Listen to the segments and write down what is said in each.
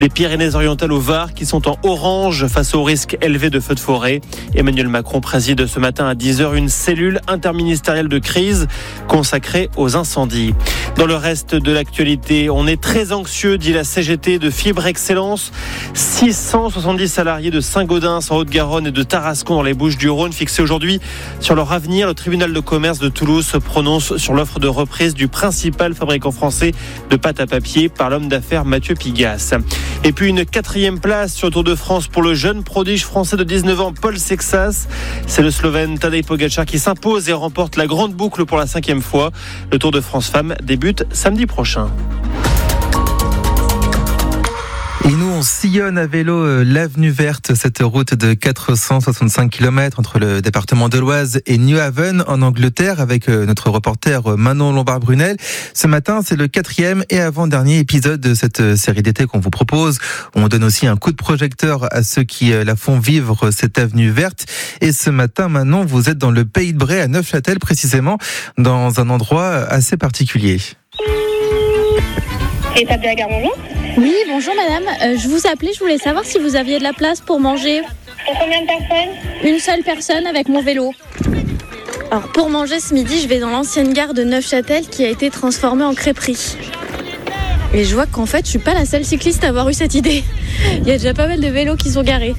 Les Pyrénées-Orientales au Var qui sont en orange face au risque élevé de feux de forêt. Emmanuel Macron préside ce matin à 10h une cellule interministérielle de crise consacrée aux incendies. Dans le reste de l'actualité, on est très anxieux, dit la CGT de Fibre Excellence. 670 salariés de Saint-Gaudens en Haute-Garonne et de Tarascon dans les Bouches-du-Rhône fixés aujourd'hui sur leur avenir. Le tribunal de commerce de Toulouse se prononce sur l'offre de reprise du principal fabricant français de pâte à papier par l'homme d'affaires Mathieu Pigasse. Et puis une 4e place sur le Tour de France pour le jeune prodige français de 19 ans Paul Sexas. C'est le Slovène Tadej Pogačar qui s'impose et remporte la grande boucle pour la 5e fois. Le Tour de France Femmes débute samedi prochain. Et nous, on sillonne à vélo l'avenue verte, cette route de 465 km entre le département de l'Oise et Newhaven en Angleterre avec notre reporter Manon Lombard-Brunel. Ce matin, c'est le 4e et avant-dernier épisode de cette série d'été qu'on vous propose. On donne aussi un coup de projecteur à ceux qui la font vivre, cette avenue verte. Et ce matin, Manon, vous êtes dans le Pays de Bray, à Neufchâtel précisément, dans un endroit assez particulier. Étape de la gare, bonjour. Oui, bonjour madame. Je vous appelais, je voulais savoir si vous aviez de la place pour manger. Pour combien de personnes? Une seule personne avec mon vélo. Alors pour manger ce midi, je vais dans l'ancienne gare de Neufchâtel qui a été transformée en crêperie. Et je vois qu'en fait, je suis pas la seule cycliste à avoir eu cette idée. Il y a déjà pas mal de vélos qui sont garés.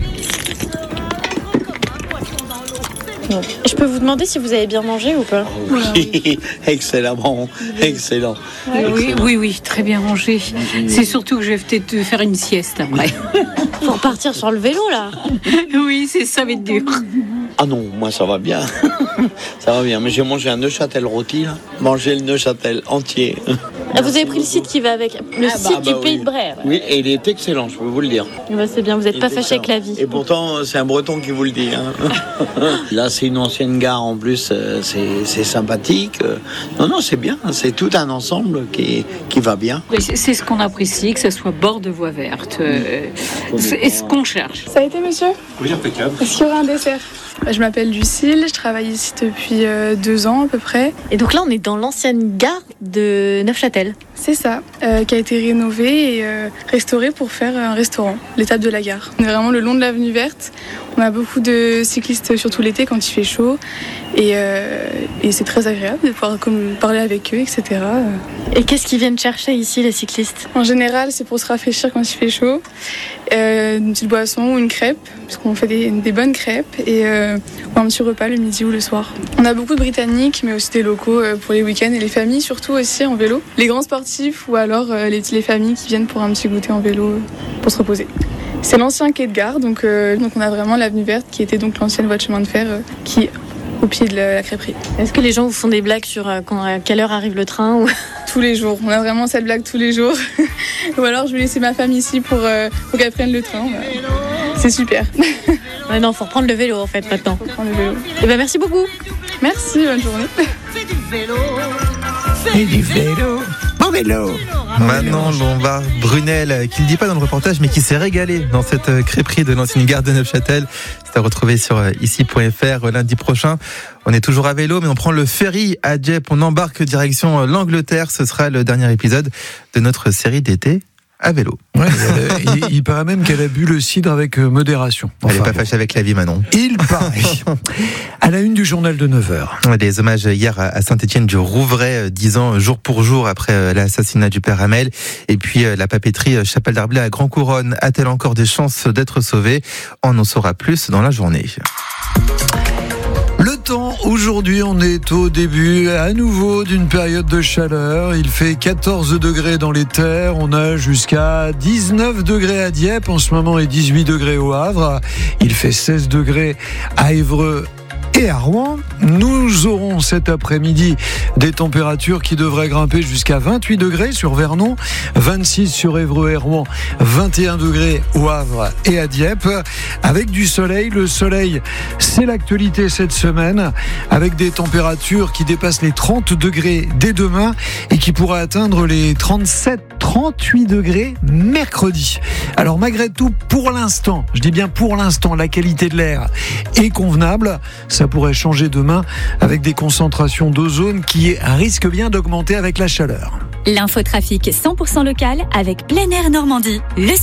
Bon. Je peux vous demander si vous avez bien mangé ou pas? Oui, excellemment, excellent. Oui, très bien mangé. C'est surtout que je vais peut-être faire une sieste après. Faut repartir sur le vélo là. Oui, ça va être dur. Ah non, moi ça va bien. Ça va bien, mais j'ai mangé un Neuchâtel rôti, là. Mangé le Neuchâtel entier. Ah, vous avez pris le site qui va avec, le site du Pays de Bray. Oui, et il est excellent, je peux vous le dire. C'est bien, vous n'êtes pas fâché avec la vie. Et pourtant, c'est un Breton qui vous le dit. Hein. Là, c'est une ancienne gare en plus, c'est sympathique. Non, c'est bien, c'est tout un ensemble qui va bien. Oui, c'est ce qu'on apprécie, que ce soit bord de voie verte. C'est ce qu'on cherche. Ça a été, monsieur? Oui, impeccable. Est-ce qu'il y aura un dessert? Je m'appelle Lucille, je travaille ici depuis 2 ans à peu près. Et donc là, on est dans l'ancienne gare de Neufchâtel. C'est ça, qui a été rénovée et restaurée pour faire un restaurant, l'étape de la gare. On est vraiment le long de l'avenue verte. On a beaucoup de cyclistes, surtout l'été quand il fait chaud. Et c'est très agréable de pouvoir parler avec eux, etc. Et qu'est-ce qu'ils viennent chercher ici, les cyclistes? En général, c'est pour se rafraîchir quand il fait chaud. Une petite boisson ou une crêpe, parce qu'on fait des bonnes crêpes. Et ou un petit repas le midi ou le soir. On a beaucoup de Britanniques, mais aussi des locaux pour les week-ends et les familles, surtout aussi en vélo. Les grands sportifs ou alors les familles qui viennent pour un petit goûter en vélo pour se reposer. C'est l'ancien quai de gare, donc on a vraiment l'avenue verte qui était donc l'ancienne voie de chemin de fer qui est au pied de la crêperie. Est-ce que les gens vous font des blagues sur à quelle heure arrive le train ou... Tous les jours, on a vraiment cette blague tous les jours. Ou alors je vais laisser ma femme ici pour qu'elle prenne le train. C'est super. Ouais, non, faut reprendre le vélo en fait maintenant. Faut reprendre le vélo. Et ben merci beaucoup. Merci, bonne journée. Et du vélo, mon vélo. Manon Lombard-Brunel, qui ne le dit pas dans le reportage, mais qui s'est régalé dans cette crêperie de l'ancienne gare de Neufchâtel. C'est à retrouver sur ici.fr lundi prochain. On est toujours à vélo, mais on prend le ferry à Dieppe. On embarque direction l'Angleterre. Ce sera le dernier épisode de notre série d'été à vélo. Ouais, il paraît même qu'elle a bu le cidre avec modération. Elle n'est pas fâchée avec la vie, Manon. Il paraît. À la une du journal de 9h. Des hommages hier à Saint-Étienne-du-Rouvray, 10 ans jour pour jour après l'assassinat du père Hamel. Et puis la papeterie Chapelle d'Arblay à Grand Couronne a-t-elle encore des chances d'être sauvée? On en saura plus dans la journée. Le temps, aujourd'hui, on est au début à nouveau d'une période de chaleur. Il fait 14 degrés dans les terres. On a jusqu'à 19 degrés à Dieppe en ce moment et 18 degrés au Havre. Il fait 16 degrés à Évreux et à Rouen. Nous aurons cet après-midi des températures qui devraient grimper jusqu'à 28 degrés sur Vernon, 26 sur Évreux et Rouen, 21 degrés au Havre et à Dieppe, avec du soleil. Le soleil, c'est l'actualité cette semaine, avec des températures qui dépassent les 30 degrés dès demain et qui pourraient atteindre les 37-38 degrés mercredi. Alors malgré tout, pour l'instant, je dis bien pour l'instant, la qualité de l'air est convenable. Ça pourrait changer demain avec des concentrations d'ozone qui risquent bien d'augmenter avec la chaleur. L'infotrafic 100% local avec Plein Air Normandie.